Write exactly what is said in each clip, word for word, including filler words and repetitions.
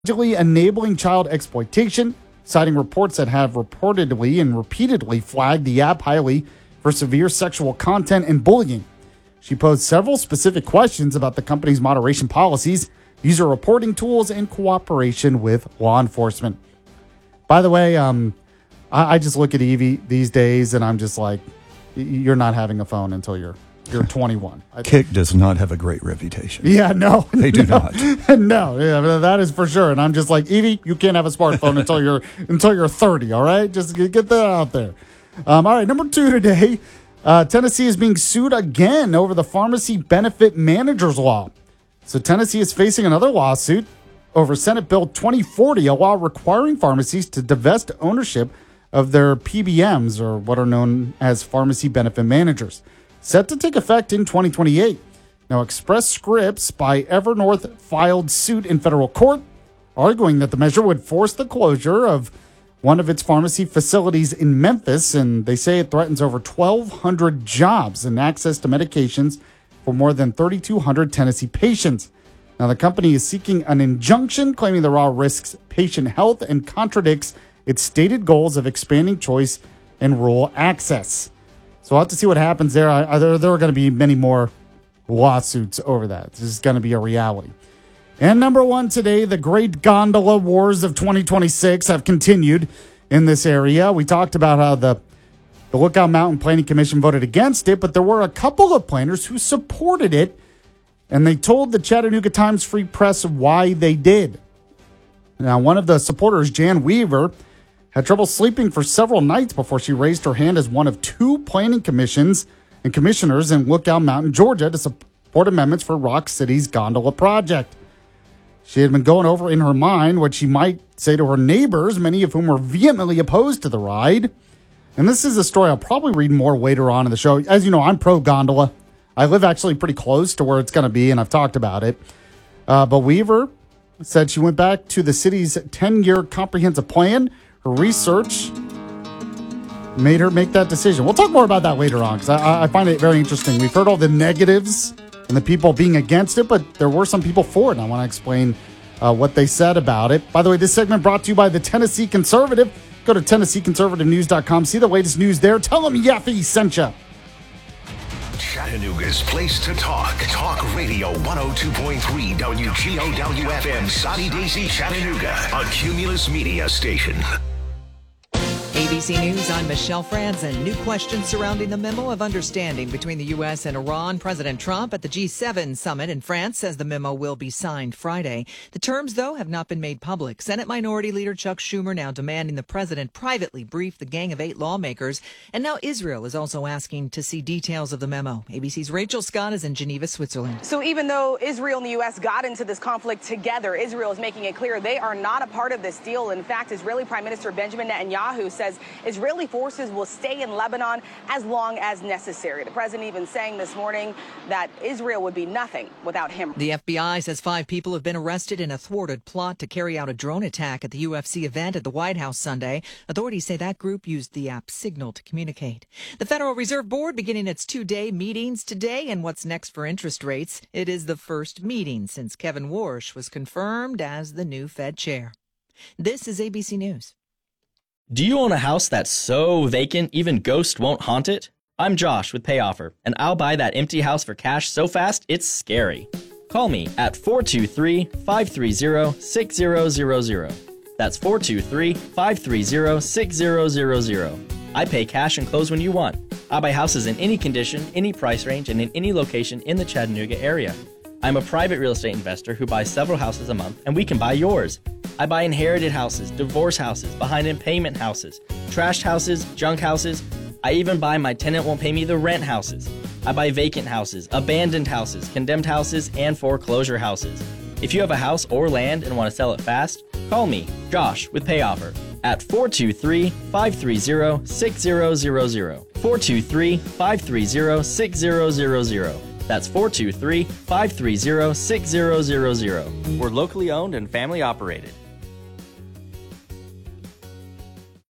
allegedly enabling child exploitation, citing reports that have reportedly and repeatedly flagged the app highly for severe sexual content and bullying. She posed several specific questions about the company's moderation policies, user reporting tools, and cooperation with law enforcement. By the way, um, I, I just look at Evie these days and I'm just like, you're not having a phone until you're you're twenty-one. Kik does not have a great reputation. Yeah, no. They do no, not. No, yeah, that is for sure. And I'm just like, Evie, you can't have a smartphone until you're until you're thirty, all right? Just get that out there. Um, all right, number two today, uh, Tennessee is being sued again over the Pharmacy Benefit Managers Law. So Tennessee is facing another lawsuit over Senate Bill twenty forty, a law requiring pharmacies to divest ownership of their P B Ms, or what are known as pharmacy benefit managers, set to take effect in twenty twenty-eight. Now, Express Scripts by Evernorth filed suit in federal court, arguing that the measure would force the closure of one of its pharmacy facilities in Memphis, and they say it threatens over twelve hundred jobs and access to medications for more than thirty-two hundred Tennessee patients. Now, the company is seeking an injunction, claiming the law risks patient health and contradicts its stated goals of expanding choice and rural access. So we'll have to see what happens there. I, I, there. There are going to be many more lawsuits over that. This is going to be a reality. And number one today, the great gondola wars of twenty twenty-six have continued in this area. We talked about how the, the Lookout Mountain Planning Commission voted against it, but there were a couple of planners who supported it, and they told the Chattanooga Times Free Press why they did. Now, one of the supporters, Jan Weaver, had trouble sleeping for several nights before she raised her hand as one of two planning commissions and commissioners in Lookout Mountain, Georgia, to support amendments for Rock City's gondola project. She had been going over in her mind what she might say to her neighbors, many of whom were vehemently opposed to the ride. And this is a story I'll probably read more later on in the show. As you know, I'm pro-gondola. I live actually pretty close to where it's going to be, and I've talked about it. Uh, but Weaver said she went back to the city's ten-year comprehensive plan. Her research made her make that decision. We'll talk more about that later on because I, I find it very interesting. We've heard all the negatives and the people being against it, but there were some people for it, and I want to explain uh, what they said about it. By the way, this segment brought to you by the Tennessee Conservative. Go to Tennessee Conservative News dot com. See the latest news there. Tell them Yaffe sent you. Chattanooga's place to talk. Talk Radio one oh two point three W G O W F M, Soddy Daisy, Chattanooga, a Cumulus Media station. A B C News, I'm Michelle Franzen. New questions surrounding the memo of understanding between the U S and Iran. President Trump at the G seven summit in France says the memo will be signed Friday. The terms, though, have not been made public. Senate Minority Leader Chuck Schumer now demanding the president privately brief the gang of eight lawmakers. And now Israel is also asking to see details of the memo. A B C's Rachel Scott is in Geneva, Switzerland. So even though Israel and the U S got into this conflict together, Israel is making it clear they are not a part of this deal. In fact, Israeli Prime Minister Benjamin Netanyahu says Israeli forces will stay in Lebanon as long as necessary. The president even saying this morning that Israel would be nothing without him. The F B I says five people have been arrested in a thwarted plot to carry out a drone attack at the U F C event at the White House Sunday. Authorities say that group used the app Signal to communicate. The Federal Reserve Board beginning its two-day meetings today, and what's next for interest rates? It is the first meeting since Kevin Warsh was confirmed as the new Fed chair. This is A B C News. Do you own a house that's so vacant even ghosts won't haunt it? I'm Josh with PayOffer, and I'll buy that empty house for cash so fast it's scary. Call me at four two three, five three zero, six zero zero zero. That's four two three, five three zero, six zero zero zero. I pay cash and close when you want. I buy houses in any condition, any price range, and in any location in the Chattanooga area. I'm a private real estate investor who buys several houses a month, and we can buy yours. I buy inherited houses, divorce houses, behind in payment houses, trashed houses, junk houses. I even buy my tenant won't pay me the rent houses. I buy vacant houses, abandoned houses, condemned houses, and foreclosure houses. If you have a house or land and want to sell it fast, call me, Josh, with PayOffer at four two three, five three zero, six zero zero zero. four two three, five three zero, six zero zero zero. That's four two three, five three zero, six zero zero zero. We're locally owned and family operated.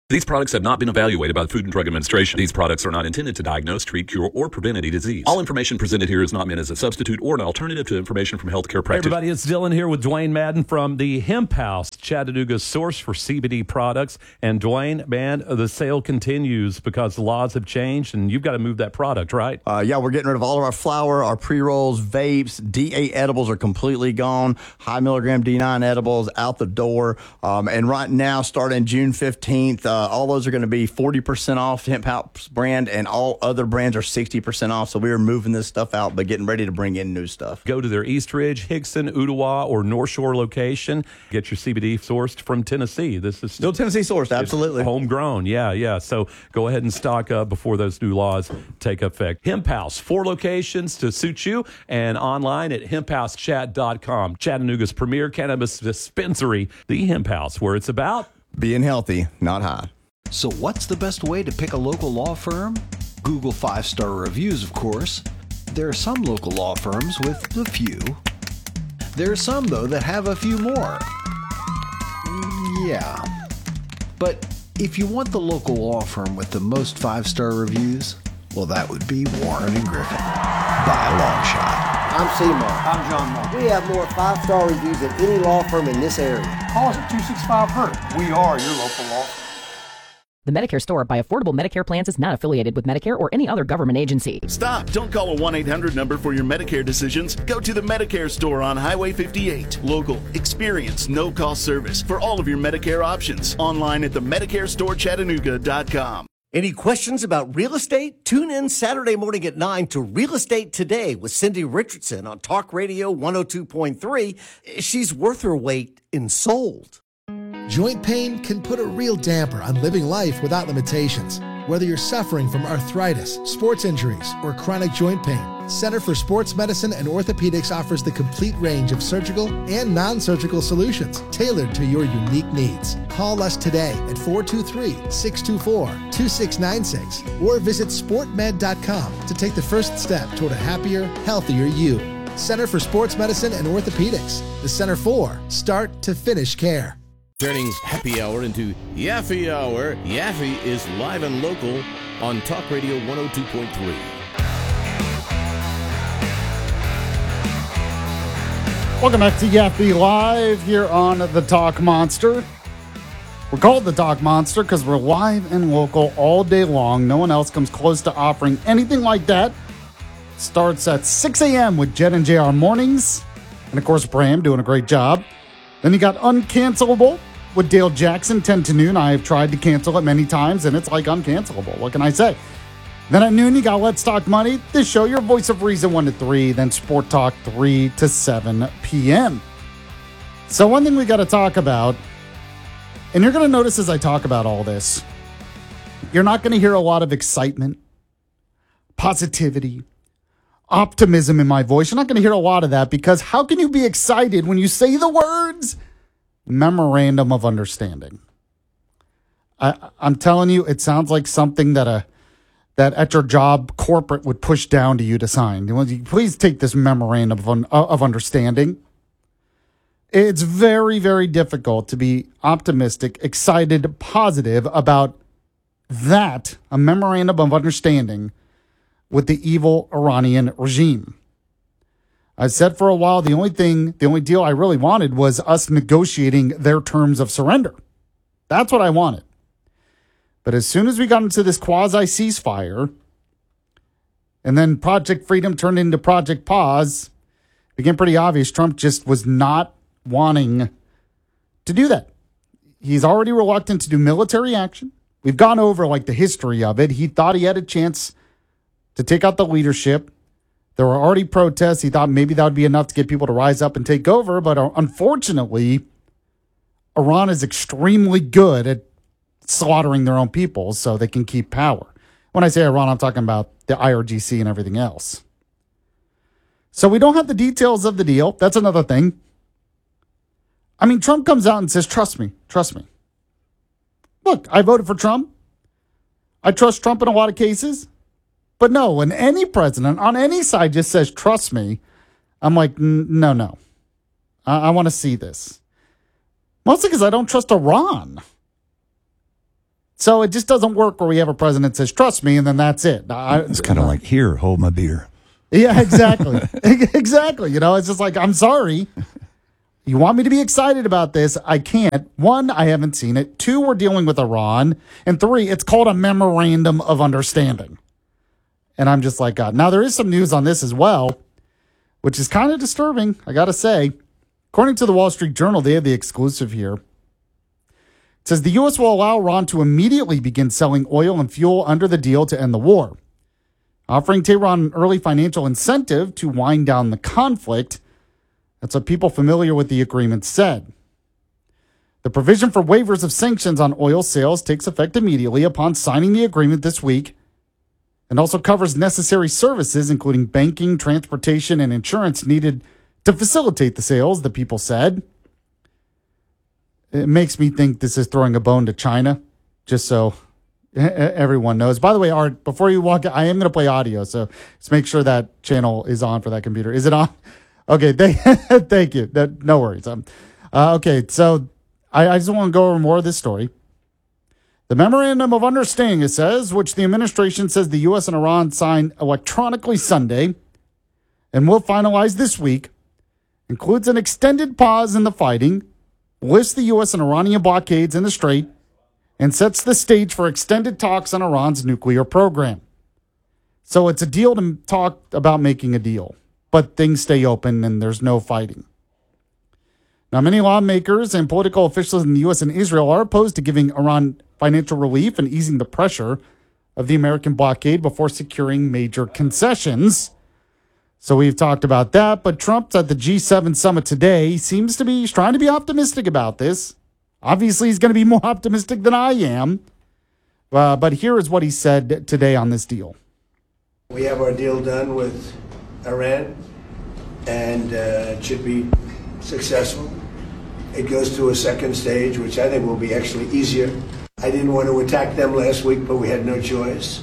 These products have not been evaluated by the Food and Drug Administration. These products are not intended to diagnose, treat, cure, or prevent any disease. All information presented here is not meant as a substitute or an alternative to information from healthcare Hey practitioners. everybody, it's Dylan here with Dwayne Madden from the Hemp House, Chattanooga's source for C B D products. And Dwayne, man, the sale continues because the laws have changed and you've got to move that product, right? Uh, yeah, we're getting rid of all of our flour, our pre-rolls, vapes, D eight edibles are completely gone. High milligram D nine edibles out the door. Um, and right now, starting June fifteenth, uh, all those are going to be forty percent off Hemp House brand, and all other brands are sixty percent off. So we are moving this stuff out, but getting ready to bring in new stuff. Go to their East Ridge, Hickson, Ottawa, or North Shore location. Get your C B D sourced from Tennessee. This is Still Tennessee sourced, absolutely. Homegrown, yeah, yeah. So go ahead and stock up before those new laws take effect. Hemp House, four locations to suit you, and online at hemp house chat dot com. Chattanooga's premier cannabis dispensary, the Hemp House, where it's about Being healthy, not high. So what's the best way to pick a local law firm? Google five-star reviews, of course. There are some local law firms with a few. There are some, though, that have a few more. Yeah. But if you want the local law firm with the most five-star reviews, well, that would be Warren and Griffin, by a long shot. I'm Seymour. I'm John Moore. We have more five-star reviews than any law firm in this area. Call us at two six five H U R T. We are your local law firm. The Medicare Store by Affordable Medicare Plans is not affiliated with Medicare or any other government agency. Stop. Don't call a one eight hundred number for your Medicare decisions. Go to the Medicare Store on Highway fifty-eight. Local, experienced, no-cost service for all of your Medicare options. Online at the medicare store chattanooga dot com. Any questions about real estate? Tune in Saturday morning at nine to Real Estate Today with Cindy Richardson on Talk Radio one oh two point three. She's worth her weight in sold. Joint pain can put a real damper on living life without limitations. Whether you're suffering from arthritis, sports injuries, or chronic joint pain, Center for Sports Medicine and Orthopedics offers the complete range of surgical and non-surgical solutions tailored to your unique needs. Call us today at four two three, six two four, two six nine six or visit sport med dot com to take the first step toward a happier, healthier you. Center for Sports Medicine and Orthopedics, the Center for Start to Finish Care. Turning happy hour into Yaffee Hour. Yaffee is live and local on Talk Radio one oh two point three. Welcome back to Yaffee Live here on the Talk Monster. We're called the Talk Monster because we're live and local all day long. No one else comes close to offering anything like that. Starts at six a.m. with Jet and J R mornings. And of course, Bram doing a great job. Then you got Uncancelable with Dale Jackson, ten to noon. I have tried to cancel it many times, and it's like uncancelable. What can I say? Then at noon, you got Let's Talk Money, this show, your voice of reason, one to three. Then Sport Talk, three to seven p.m. So one thing we got to talk about, and you're going to notice as I talk about all this, you're not going to hear a lot of excitement, positivity, optimism in my voice. You're not going to hear a lot of that because how can you be excited when you say the words Memorandum of Understanding? I, I'm telling you, it sounds like something that a that at your job corporate would push down to you to sign. Please take this Memorandum of, un, of Understanding. It's very, very difficult to be optimistic, excited, positive about that, a Memorandum of Understanding with the evil Iranian regime. I said for a while, the only thing, the only deal I really wanted was us negotiating their terms of surrender. That's what I wanted. But as soon as we got into this quasi-ceasefire, and then Project Freedom turned into Project Pause, it became pretty obvious Trump just was not wanting to do that. He's already reluctant to do military action. We've gone over like the history of it. He thought he had a chance to take out the leadership. There were already protests. He thought maybe that would be enough to get people to rise up and take over. But unfortunately, Iran is extremely good at slaughtering their own people so they can keep power. When I say Iran, I'm talking about the I R G C and everything else. So we don't have the details of the deal. That's another thing. I mean, Trump comes out and says, trust me, trust me. Look, I voted for Trump. I trust Trump in a lot of cases. But no, when any president on any side just says, trust me, I'm like, no, no. I, I want to see this. Mostly because I don't trust Iran. So it just doesn't work where we have a president that says, trust me, and then that's it. I, it's kind of like, here, hold my beer. Yeah, exactly. Exactly. You know, it's just like, I'm sorry. You want me to be excited about this? I can't. One, I haven't seen it. Two, we're dealing with Iran. And three, it's called a memorandum of understanding. And I'm just like, God. Now, there is some news on this as well, which is kind of disturbing, I got to say. According to the Wall Street Journal, they have the exclusive here. It says the U S will allow Iran to immediately begin selling oil and fuel under the deal to end the war, offering Tehran an early financial incentive to wind down the conflict. That's what people familiar with the agreement said. The provision for waivers of sanctions on oil sales takes effect immediately upon signing the agreement this week and also covers necessary services, including banking, transportation, and insurance needed to facilitate the sales, the people said. It makes me think this is throwing a bone to China, just so everyone knows. By the way, Art, before you walk, I am going to play audio, so let's make sure that channel is on for that computer. Is it on? Okay, thank, thank you. That, no worries. Um, uh, okay, so I, I just want to go over more of this story. The Memorandum of Understanding, it says, which the administration says the U S and Iran signed electronically Sunday and will finalize this week, includes an extended pause in the fighting, lists the U S and Iranian blockades in the Strait, and sets the stage for extended talks on Iran's nuclear program. So it's a deal to talk about making a deal, but things stay open and there's no fighting. Now, many lawmakers and political officials in the U S and Israel are opposed to giving Iran financial relief and easing the pressure of the American blockade before securing major concessions. So we've talked about that, but Trump at the G seven summit today seems to be trying to be optimistic about this. Obviously, he's going to be more optimistic than I am. Uh, but here is what he said today on this deal. We have our deal done with Iran, and uh, it should be successful. It goes to a second stage, which I think will be actually easier. I didn't want to attack them last week, but we had no choice.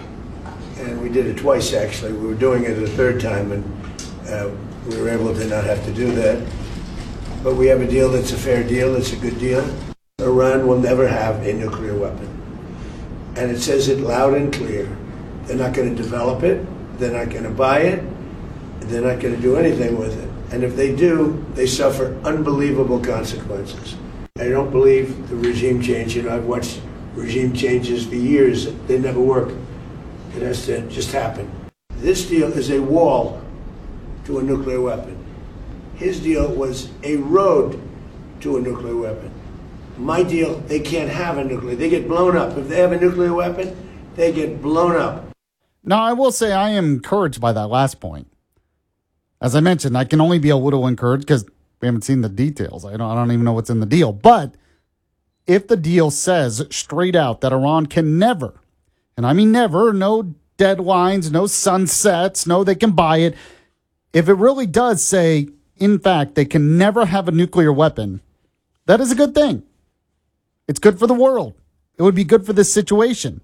And we did it twice, actually. We were doing it a third time, and uh, we were able to not have to do that. But we have a deal that's a fair deal. It's a good deal. Iran will never have a nuclear weapon. And it says it loud and clear. They're not going to develop it. They're not going to buy it. They're not going to do anything with it. And if they do, they suffer unbelievable consequences. I don't believe the regime change. You know, I've watched regime changes for years. They never work. It has to just happen. This deal is a wall to a nuclear weapon. His deal was a road to a nuclear weapon. My deal, they can't have a nuclear. They get blown up. If they have a nuclear weapon, they get blown up. Now, I will say I am encouraged by that last point. As I mentioned, I can only be a little encouraged because we haven't seen the details. I don't, I don't even know what's in the deal. But if the deal says straight out that Iran can never, and I mean never, no deadlines, no sunsets, no they can buy it. If it really does say, in fact, they can never have a nuclear weapon, that is a good thing. It's good for the world. It would be good for this situation.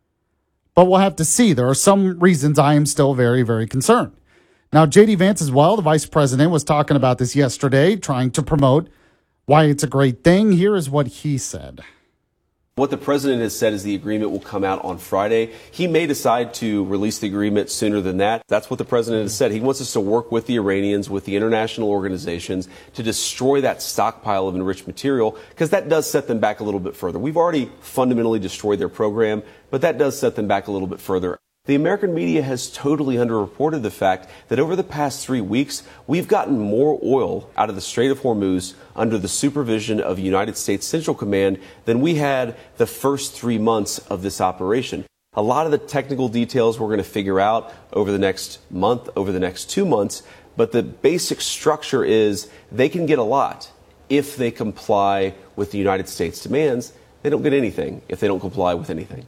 But we'll have to see. There are some reasons I am still very, very concerned. Now, J D Vance as well, the vice president, was talking about this yesterday, trying to promote why it's a great thing. Here is what he said. What the president has said is the agreement will come out on Friday. He may decide to release the agreement sooner than that. That's what the president has said. He wants us to work with the Iranians, with the international organizations, to destroy that stockpile of enriched material, because that does set them back a little bit further. We've already fundamentally destroyed their program, but that does set them back a little bit further. The American media has totally underreported the fact that over the past three weeks, we've gotten more oil out of the Strait of Hormuz under the supervision of United States Central Command than we had the first three months of this operation. A lot of the technical details we're going to figure out over the next month, over the next two months, but the basic structure is they can get a lot if they comply with the United States demands. They don't get anything if they don't comply with anything.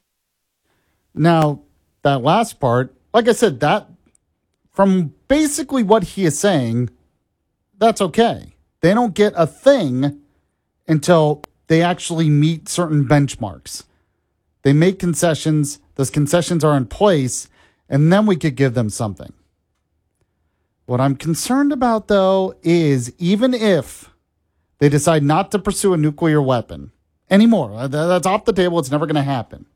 Now, that last part, like I said, that from basically what he is saying, that's okay. They don't get a thing until they actually meet certain benchmarks. They make concessions, those concessions are in place, and then we could give them something. What I'm concerned about, though, is even if they decide not to pursue a nuclear weapon, anymore. That's off the table. It's never going to happen.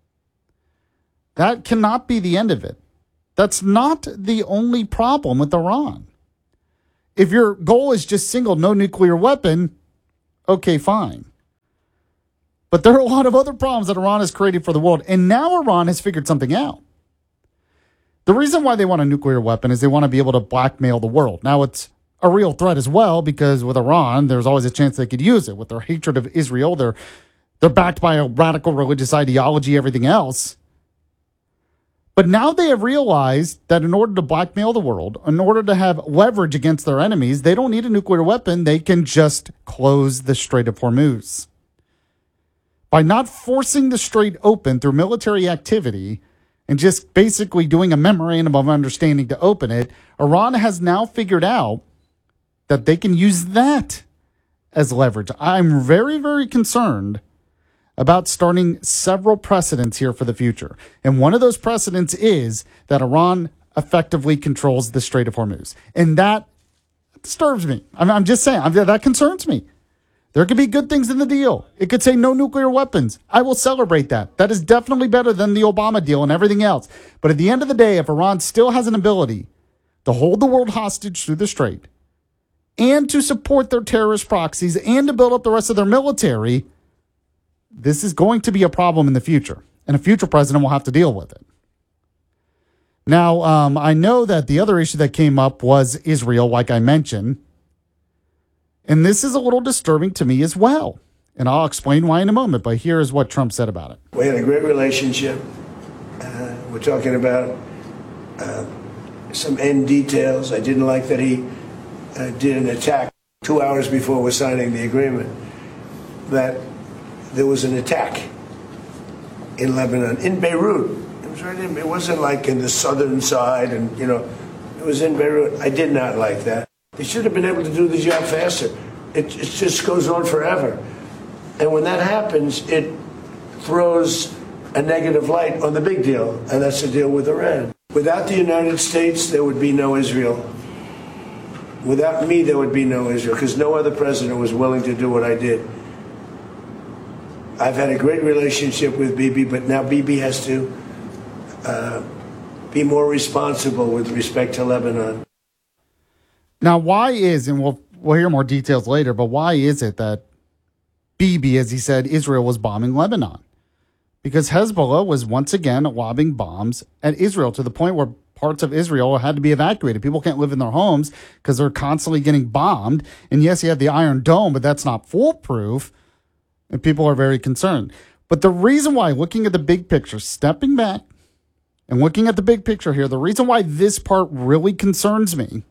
That cannot be the end of it. That's not the only problem with Iran. If your goal is just single no nuclear weapon, okay, fine. But there are a lot of other problems that Iran has created for the world. And now Iran has figured something out. The reason why they want a nuclear weapon is they want to be able to blackmail the world. Now, it's a real threat as well, because with Iran, there's always a chance they could use it. With their hatred of Israel, they're, they're backed by a radical religious ideology, everything else. But now they have realized that in order to blackmail the world, in order to have leverage against their enemies, they don't need a nuclear weapon. They can just close the Strait of Hormuz. By not forcing the strait open through military activity and just basically doing a memorandum of understanding to open it, Iran has now figured out that they can use that as leverage. I'm very, very concerned about starting several precedents here for the future. And one of those precedents is that Iran effectively controls the Strait of Hormuz. And that disturbs me. I'm, I'm just saying, I'm, that concerns me. There could be good things in the deal. It could say no nuclear weapons. I will celebrate that. That is definitely better than the Obama deal and everything else. But at the end of the day, if Iran still has an ability to hold the world hostage through the Strait and to support their terrorist proxies and to build up the rest of their military, this is going to be a problem in the future, and a future president will have to deal with it. Now, um, I know that the other issue that came up was Israel, like I mentioned, and this is a little disturbing to me as well, and I'll explain why in a moment, but here is what Trump said about it. We had a great relationship. Uh, we're talking about uh, some end details. I didn't like that he uh, did an attack two hours before we're signing the agreement, that there was an attack in Lebanon, in Beirut. It was right in, it wasn't like in the southern side, and you know, it was in Beirut. I did not like that. They should have been able to do the job faster. It, it just goes on forever. And when that happens, it throws a negative light on the big deal, and that's the deal with Iran. Without the United States, there would be no Israel. Without me, there would be no Israel, because no other president was willing to do what I did. I've had a great relationship with Bibi, but now Bibi has to uh, be more responsible with respect to Lebanon. Now, why is, and we'll, we'll hear more details later, but why is it that Bibi, as he said, Israel was bombing Lebanon? Because Hezbollah was once again lobbing bombs at Israel to the point where parts of Israel had to be evacuated. People can't live in their homes because they're constantly getting bombed. And yes, you have the Iron Dome, but that's not foolproof. And people are very concerned. But the reason why, looking at the big picture, stepping back and looking at the big picture here, the reason why this part really concerns me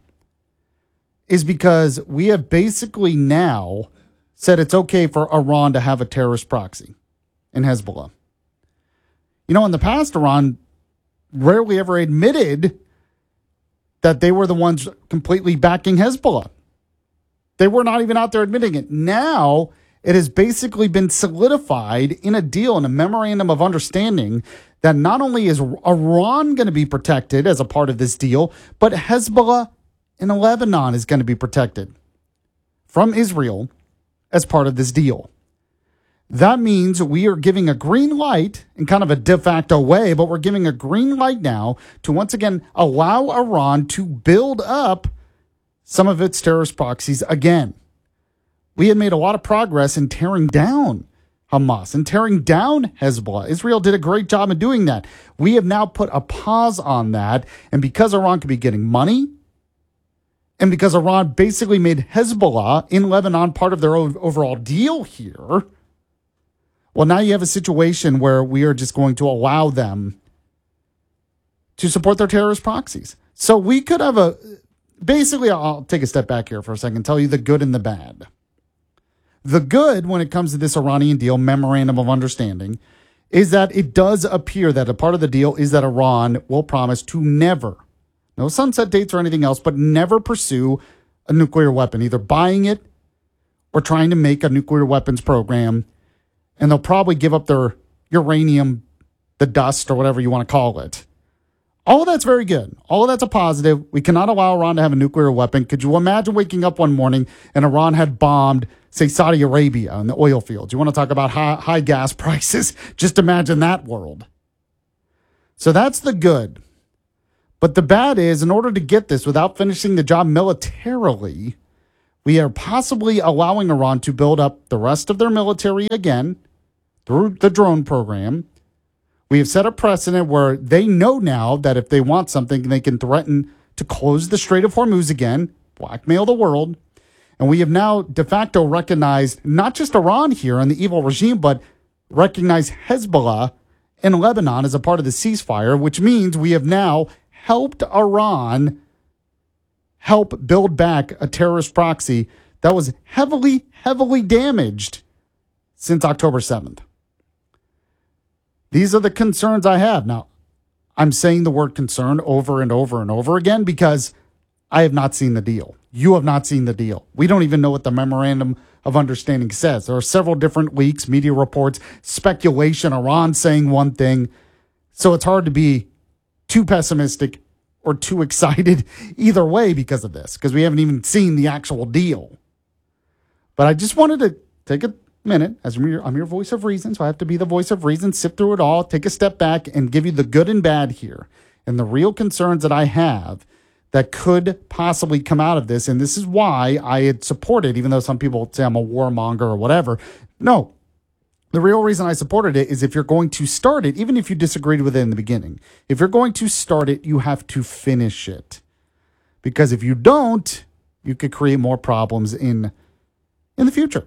is because we have basically now said it's okay for Iran to have a terrorist proxy in Hezbollah. You know, in the past, Iran rarely ever admitted that they were the ones completely backing Hezbollah. They were not even out there admitting it. Now, it has basically been solidified in a deal, in a memorandum of understanding, that not only is Iran going to be protected as a part of this deal, but Hezbollah in Lebanon is going to be protected from Israel as part of this deal. That means we are giving a green light in kind of a de facto way, but we're giving a green light now to once again allow Iran to build up some of its terrorist proxies again. We had made a lot of progress in tearing down Hamas and tearing down Hezbollah. Israel did a great job in doing that. We have now put a pause on that. And because Iran could be getting money, and because Iran basically made Hezbollah in Lebanon part of their overall deal here, well, now you have a situation where we are just going to allow them to support their terrorist proxies. So we could have a, basically, I'll take a step back here for a second, tell you the good and the bad. The good, when it comes to this Iranian deal, memorandum of understanding, is that it does appear that a part of the deal is that Iran will promise to never, no sunset dates or anything else, but never pursue a nuclear weapon, either buying it or trying to make a nuclear weapons program. And they'll probably give up their uranium, the dust, or whatever you want to call it. All of that's very good. All of that's a positive. We cannot allow Iran to have a nuclear weapon. Could you imagine waking up one morning and Iran had bombed say, Saudi Arabia and the oil fields. You want to talk about high, high gas prices? Just imagine that world. So that's the good. But the bad is, in order to get this without finishing the job militarily, we are possibly allowing Iran to build up the rest of their military again through the drone program. We have set a precedent where they know now that if they want something, they can threaten to close the Strait of Hormuz again, blackmail the world. And we have now de facto recognized not just Iran here and the evil regime, but recognized Hezbollah in Lebanon as a part of the ceasefire, which means we have now helped Iran help build back a terrorist proxy that was heavily, heavily damaged since October seventh. These are the concerns I have. Now, I'm saying the word concern over and over and over again because I have not seen the deal. You have not seen the deal. We don't even know what the memorandum of understanding says. There are several different leaks, media reports, speculation, Iran saying one thing. So it's hard to be too pessimistic or too excited either way because of this, because we haven't even seen the actual deal. But I just wanted to take a minute, as I'm your, I'm your voice of reason, so I have to be the voice of reason, sift through it all, take a step back, and give you the good and bad here, and the real concerns that I have that could possibly come out of this. And this is why I had supported, even though some people say I'm a warmonger or whatever. No, the real reason I supported it is if you're going to start it, even if you disagreed with it in the beginning, if you're going to start it, you have to finish it. Because if you don't, you could create more problems in, in the future.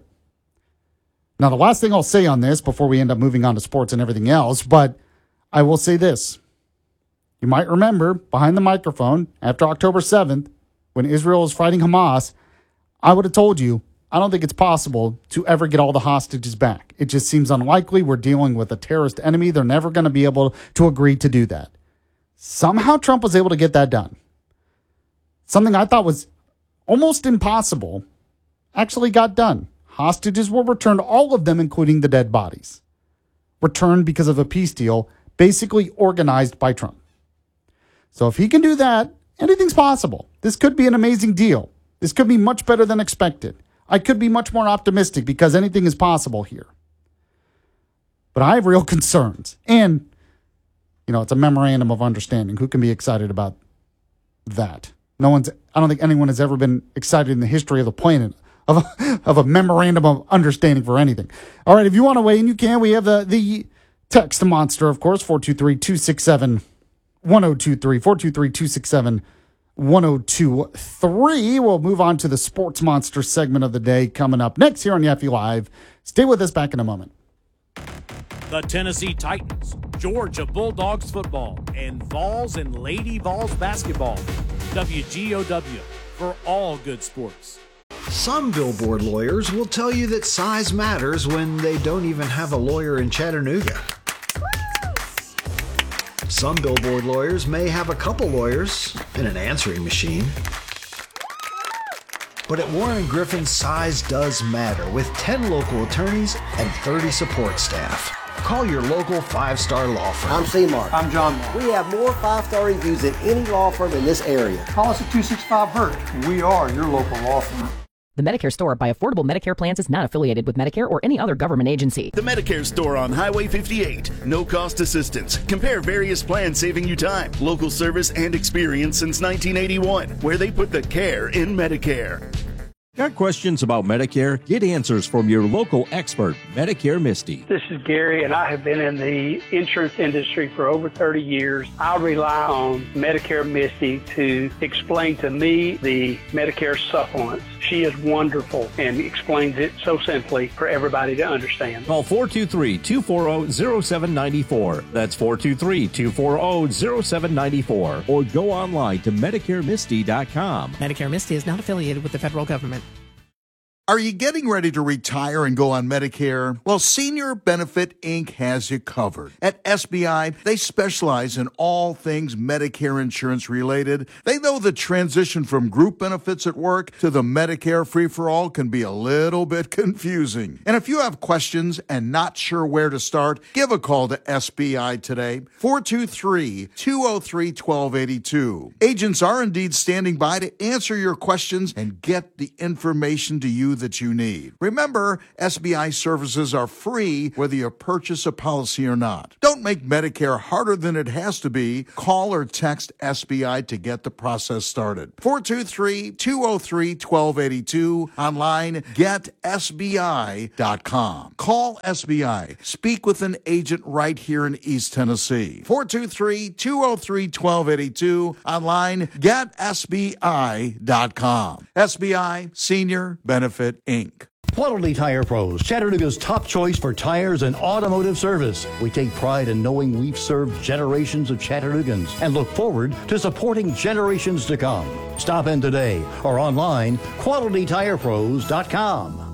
Now, the last thing I'll say on this before we end up moving on to sports and everything else, but I will say this. You might remember behind the microphone after October seventh, when Israel was fighting Hamas, I would have told you, I don't think it's possible to ever get all the hostages back. It just seems unlikely. We're dealing with a terrorist enemy. They're never going to be able to agree to do that. Somehow Trump was able to get that done. Something I thought was almost impossible actually got done. Hostages were returned, all of them, including the dead bodies. Returned because of a peace deal, basically organized by Trump. So if he can do that, anything's possible. This could be an amazing deal. This could be much better than expected. I could be much more optimistic because anything is possible here. But I have real concerns. And, you know, it's a memorandum of understanding. Who can be excited about that? No one's, I don't think anyone has ever been excited in the history of the planet of a, of a memorandum of understanding for anything. All right, if you want to weigh in, you can. We have the, the text monster, of course, four two three, two six seven, one oh two three, four two three, two six seven, one oh two three. We'll move on to the Sports Monster segment of the day coming up next here on Yaffe Live. Stay with us, back in a moment. The Tennessee Titans, Georgia Bulldogs football, and Vols and Lady Vols basketball. W G O W for all good sports. Some billboard lawyers will tell you that size matters when they don't even have a lawyer in Chattanooga. Some billboard lawyers may have a couple lawyers and an answering machine. But at Warren and Griffin, size does matter with ten local attorneys and thirty support staff. Call your local five-star law firm. I'm C-Mark. I'm John Mark. We have more five-star reviews than any law firm in this area. Call us at two six five HURT. We are your local law firm. The Medicare Store by Affordable Medicare Plans is not affiliated with Medicare or any other government agency. The Medicare Store on Highway fifty-eight. No cost assistance. Compare various plans saving you time. Local service and experience since nineteen eighty-one, where they put the care in Medicare. Got questions about Medicare? Get answers from your local expert, Medicare Misty. This is Gary, and I have been in the insurance industry for over thirty years. I rely on Medicare Misty to explain to me the Medicare supplements. She is wonderful and explains it so simply for everybody to understand. Call four two three, two four zero, zero seven nine four. That's four two three, two four zero, zero seven nine four. Or go online to Medicare Misty dot com. Medicare Misty is not affiliated with the federal government. Are you getting ready to retire and go on Medicare? Well, Senior Benefit Incorporated has you covered. At S B I, they specialize in all things Medicare insurance related. They know the transition from group benefits at work to the Medicare free-for-all can be a little bit confusing. And if you have questions and not sure where to start, give a call to S B I today, four two three, two oh three, one two eight two. Agents are indeed standing by to answer your questions and get the information to you that you need. Remember, S B I services are free whether you purchase a policy or not. Don't make Medicare harder than it has to be. Call or text S B I to get the process started. four two three, two oh three, one two eight two. Online, get S B I dot com. Call S B I. Speak with an agent right here in East Tennessee. four two three, two oh three, one two eight two. Online, get S B I dot com. S B I, Senior Benefit, Incorporated. Quality Tire Pros, Chattanooga's top choice for tires and automotive service. We take pride in knowing we've served generations of Chattanoogans and look forward to supporting generations to come. Stop in today or online, quality tire pros dot com.